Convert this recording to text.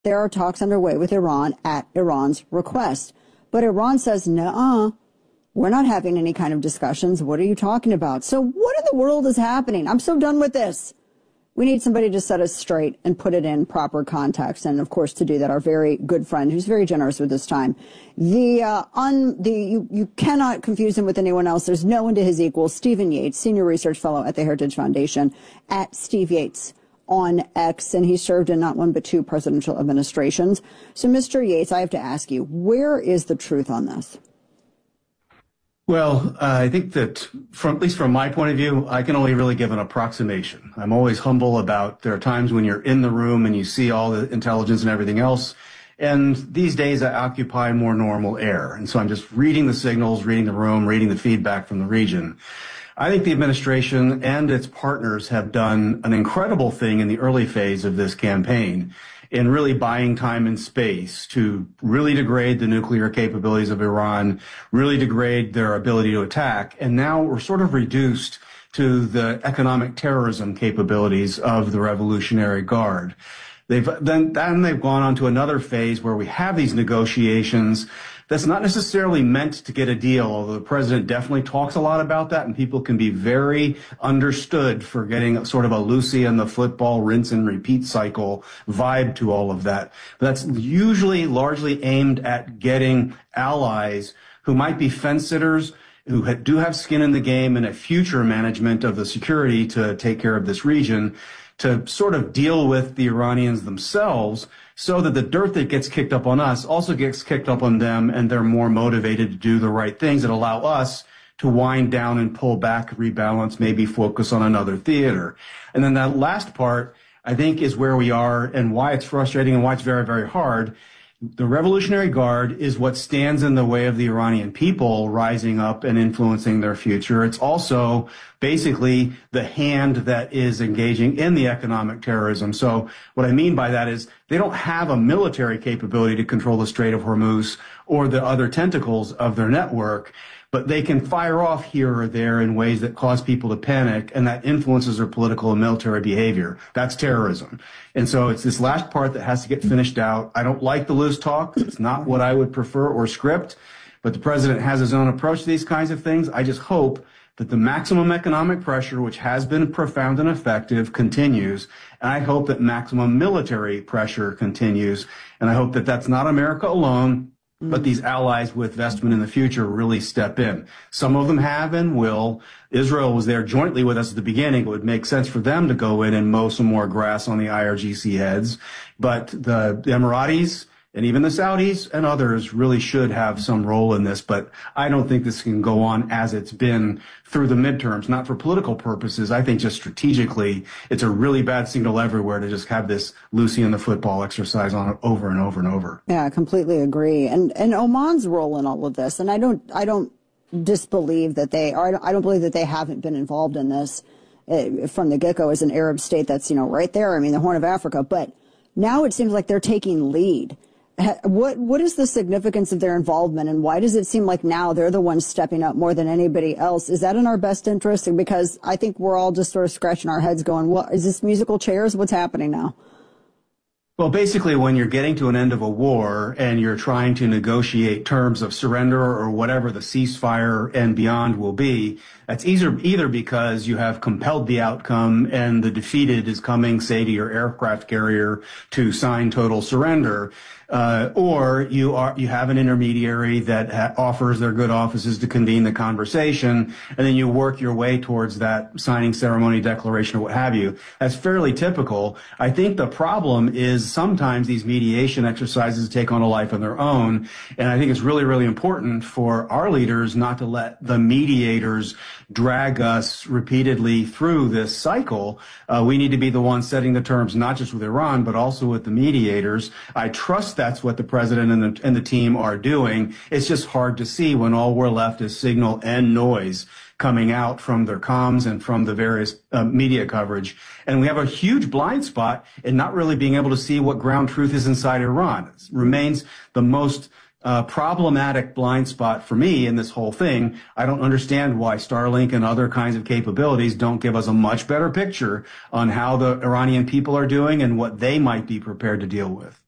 there are talks underway with Iran at Iran's request. But Iran says, no, we're not having any kind of discussions. What are you talking about? So what in the world is happening? I'm so done with this. We need somebody to set us straight and put it in proper context. And, of course, to do that, our very good friend, who's very generous with his time. You cannot confuse him with anyone else. There's no one to his equal. Stephen Yates, Senior Research Fellow at the Heritage Foundation, at Steve Yates on X. And he served in not one but two presidential administrations. So, Mr. Yates, I have to ask you, where is the truth on this? Well, I think that, at least from my point of view, I can only really give an approximation. I'm always humble about there are times when you're in the room and you see all the intelligence and everything else. And these days I occupy more normal air. And so I'm just reading the signals, reading the room, reading the feedback from the region. I think the administration and its partners have done an incredible thing in the early phase of this campaign in really buying time and space to really degrade the nuclear capabilities of Iran, really degrade their ability to attack. And now we're sort of reduced to the economic terrorism capabilities of the Revolutionary Guard. They've gone on to another phase where we have these negotiations that's not necessarily meant to get a deal, although the president definitely talks a lot about that, and people can be very understood for getting sort of a Lucy and the football rinse and repeat cycle vibe to all of that. But that's usually largely aimed at getting allies who might be fence sitters, who do have skin in the game and a future management of the security to take care of this region, to sort of deal with the Iranians themselves, so that the dirt that gets kicked up on us also gets kicked up on them, and they're more motivated to do the right things that allow us to wind down and pull back, rebalance, maybe focus on another theater. And then that last part, I think, is where we are and why it's frustrating and why it's very, very hard. The Revolutionary Guard is what stands in the way of the Iranian people rising up and influencing their future. It's also basically the hand that is engaging in the economic terrorism. So what I mean by that is they don't have a military capability to control the Strait of Hormuz or the other tentacles of their network, but they can fire off here or there in ways that cause people to panic, and that influences their political and military behavior. That's terrorism. And so it's this last part that has to get finished out. I don't like the loose talk. It's not what I would prefer or script, but the president has his own approach to these kinds of things. I just hope that the maximum economic pressure, which has been profound and effective, continues. And I hope that maximum military pressure continues. And I hope that that's not America alone, but these allies with investment in the future really step in. Some of them have and will. Israel was there jointly with us at the beginning. It would make sense for them to go in and mow some more grass on the IRGC heads. But the Emiratis and even the Saudis and others really should have some role in this. But I don't think this can go on as it's been through the midterms, not for political purposes. I think just strategically, it's a really bad signal everywhere to just have this Lucy and the football exercise on it over and over and over. Yeah, I completely agree. And Oman's role in all of this, and I don't disbelieve that they are. I don't believe that they haven't been involved in this from the get-go as an Arab state that's, right there. I mean, the Horn of Africa. But now it seems like they're taking lead. What is the significance of their involvement, and why does it seem like now they're the ones stepping up more than anybody else? Is that in our best interest? Because I think we're all just sort of scratching our heads going, what is this, musical chairs? What's happening now? Well, basically, when you're getting to an end of a war and you're trying to negotiate terms of surrender or whatever the ceasefire and beyond will be, that's either because you have compelled the outcome and the defeated is coming, say, to your aircraft carrier to sign total surrender, or you have an intermediary that offers their good offices to convene the conversation, and then you work your way towards that signing ceremony, declaration, or what have you. That's fairly typical. I think the problem is sometimes these mediation exercises take on a life of their own, and I think it's really, really important for our leaders not to let the mediators drag us repeatedly through this cycle. We need to be the ones setting the terms, not just with Iran, but also with the mediators. I trust that's what the president and the team are doing. It's just hard to see when all we're left is signal and noise coming out from their comms and from the various media coverage. And we have a huge blind spot in not really being able to see what ground truth is inside Iran. It remains the most problematic blind spot for me in this whole thing. I don't understand why Starlink and other kinds of capabilities don't give us a much better picture on how the Iranian people are doing and what they might be prepared to deal with.